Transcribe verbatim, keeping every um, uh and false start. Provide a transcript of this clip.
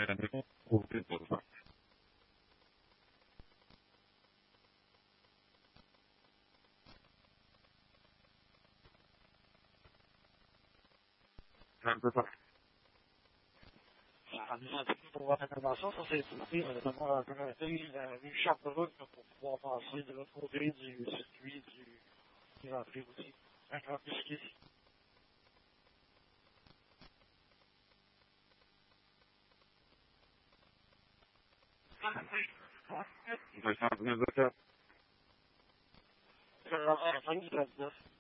maison au Boulevard. Un peu partout. Ça ramène un petit peu pour votre intervention, ça c'est écouté, on va devoir emprunter la rue Charles-Route pour pouvoir passer de l'autre côté du circuit du, du entrée aussi. Encore plus qu'ici. On va s'en venir de ça. C'est à la fin du trente-neuf.